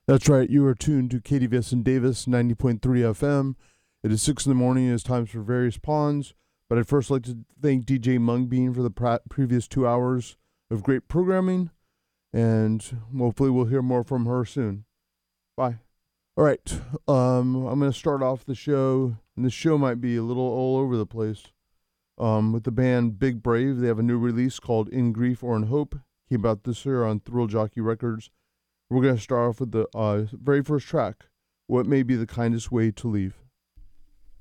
That's right. You are tuned to KDVS and Davis 90.3 FM. It is 6 in the morning. It is times for various pawns. But I'd first like to thank DJ Mungbean for the previous 2 hours of great programming. And hopefully we'll hear more from her soon. Bye. All right. I'm going to start off the show. And this show might be a little all over the place. With the band Big Brave. They have a new release called In Grief or in Hope. Came out this year on Thrill Jockey Records. We're going to start off with the very first track, What May Be the Kindest Way to Leave.